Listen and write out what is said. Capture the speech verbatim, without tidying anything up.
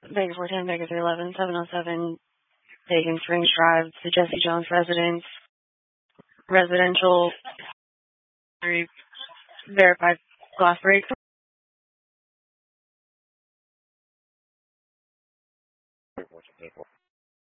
Vegas four ten, Vegas three eleven, seven oh seven, Pagan Springs Drive, the Jesse Jones residence, residential, verified glass break.